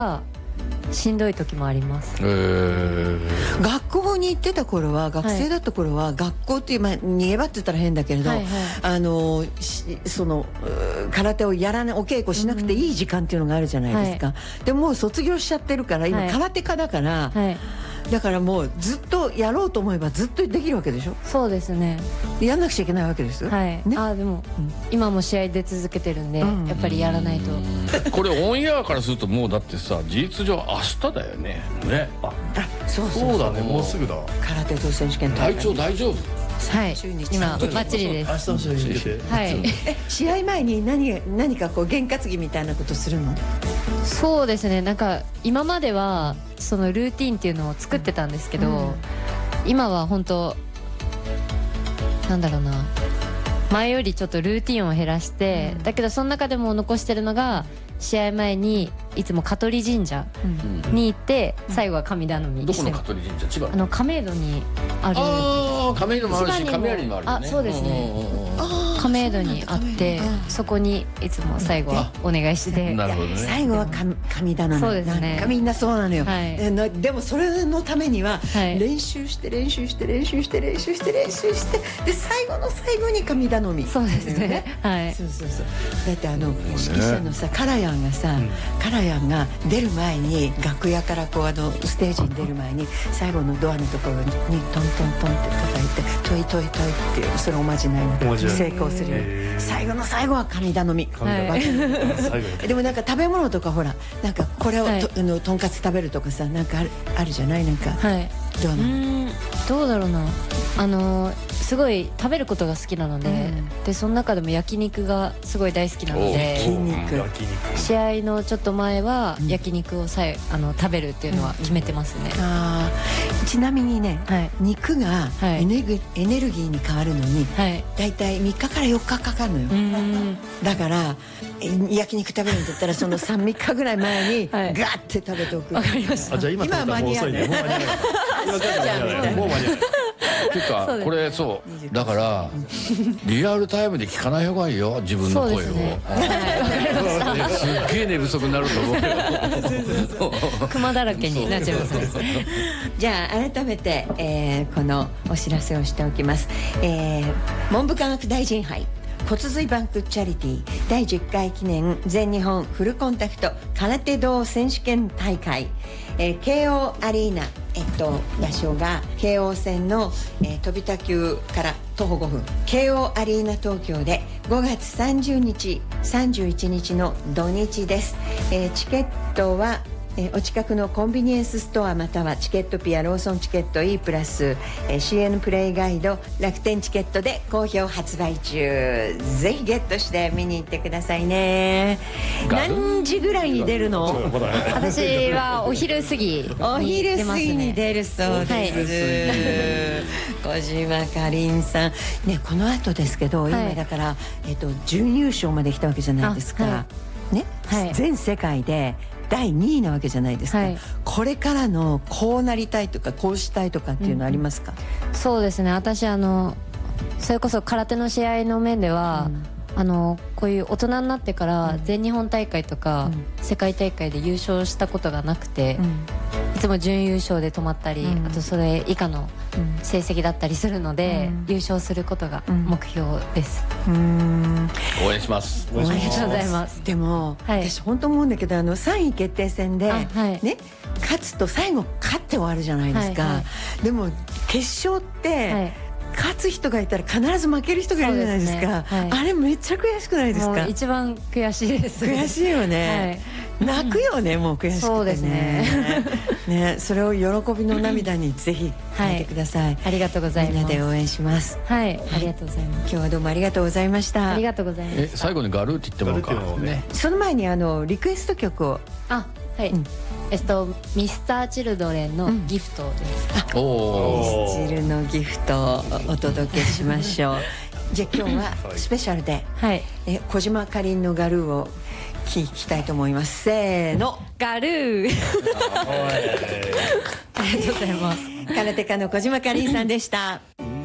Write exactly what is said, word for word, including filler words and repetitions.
しんどい時もあります。 えー、 学校に行ってた頃は、学生だった頃は、学校っていう、まあ、逃げ場って言ったら変だけれど、 はいはい、 あのその空手をやらない、お稽古しなくていい時間っていうのがあるじゃないですか、はい、でももう卒業しちゃってるから今、はい、空手家だから、はい、だからもうずっとやろうと思えばずっとできるわけでしょ。 そうですね、 やんなくちゃいけないわけです、 はいね、あでも、うん、今も試合で続けてるんで、うん、やっぱりやらないと。 これオンエアからするともうだってさ、事実上明日だよね。ね、ああそうそうそうだね、もうすぐだ。 空手と選手権大会、体調大丈夫？ はい、今バッチリです。 明日の試合に出て、 はい、 試合前に何何かこう験担ぎみたいなことするの？ そうですね、なんか今まではそのルーティンっていうのを作ってたんですけど、うん、今は本当なんだろうな、前よりちょっとルーティンを減らして、うん、だけどその中でも残してるのが、試合前にいつも香取神社に行って、うん、最後は神頼み。 どこの香取神社？千葉の？ あの亀戸にある。 ああ、亀戸もあるし、亀有にもあるよね。 あ、そうですね、亀戸にあって、そこにいつも最後はお願いして。 なるほどね。 最後は神頼み。 そうですね、 なんかみんなそうなのよ、 はい、 でもそれのためには練習して練習して練習して練習して練習して、で最後の最後に神頼み。 そうですね、はい、 そうそうそう。だってあの指揮者のさ、カラヤンがさ、カラヤンが出る前に、楽屋からこうあのステージに出る前に、最後のドアのところにトントントンって叩いて、トイトイトイって、それおまじないの成功するように、最後の最後は神頼み。でもなんか食べ物とか、ほらなんかこれを、はい、とあのとんかつ食べるとかさ、なんかある、あるじゃない、なんか、 はい、どうなの？うーん、どうだろうな、あのすごい食べることが好きなので、うん、でその中でも焼肉がすごい大好きなので、 焼肉、 試合のちょっと前は焼肉をさえ、あの食べるっていうのは決めてますね、 うん、あちなみにね、はい、肉がエネル、はい、エネルギーに変わるのに、はい、だいたいみっかからよっかかかるのよ。だから焼肉食べるんだったら、そのさんみっかぐらい前にガッて食べておく。 わかりました。 あ、じゃあ今は間に合うね。 もう間に合う。もう間に合う。 ていうか、これそうだからリアルタイムで聞かない方がいいよ、自分の声を。すっげえ寝不足になると思うよ。 クマだらけになっちゃいますね。 じゃあ改めて、えー、このお知らせをしておきます、えー、文部科学大臣杯骨髄バンクチャリティーだいじゅっかい記念全日本フルコンタクト空手道選手権大会、えー、慶応アリーナ、えっと、場所が京王線の、えー、飛田急から徒歩ごふん、慶応アリーナ東京でごがつさんじゅうにちさんじゅういちにちの土日です、えー、チケットはえー、お近くのコンビニエンスストアまたはチケットピア、ローソンチケット E プラス、えー、シーエヌ プレイガイド、楽天チケットで好評発売中。ぜひゲットして見に行ってくださいね。何時ぐらいに出るの？ 私はお昼過ぎ、 お昼過ぎに出るそうです、はい、小島かりんさんね、この後ですけど、はい、今だから、えーと、準優勝まで来たわけじゃないですか、はい、ね、はい、全世界でだいにいなわけじゃないですか、はい、これからのこうなりたいとかこうしたいとかっていうのありますか？ うん、そうですね、私あのそれこそ空手の試合の面では、うん、あのこういう大人になってから全日本大会とか、うん、世界大会で優勝したことがなくて、うん、いつも準優勝で止まったり、うん、あとそれ以下の成績だったりするので、うん、優勝することが目標です、 うん、 応援します。 ありがとうございます。 でも、はい、私本当思うんだけど、あのさんい決定戦で、はい、ね、勝つと最後勝って終わるじゃないですか、はいはい、でも決勝って、はい、勝つ人がいたら必ず負ける人がいるじゃないですか。です、ね、はい、あれめっちゃ悔しくないですか？ 一番悔しいです。 悔しいよね、はい、泣くよね、もう悔しくてね。そうですねね、それを喜びの涙にぜひ変えてください、はい、 ありがとうございます。 みんなで応援します。 はい、ありがとうございます。 今日はどうもありがとうございました。 ありがとうございます。 え、最後にガルーって言ってもらうか、ね、 その前にあのリクエスト曲を。 あ、はい、うん、えっとミスターチルドレンのギフトです、 うん、おミスチルのギフトをお届けしましょうじゃあ今日はスペシャルで、はい、え小島かりんのガルーを聞きたいと思います。せーの、 ガルーありがとうございます。 空手家の小島かりんさんでした。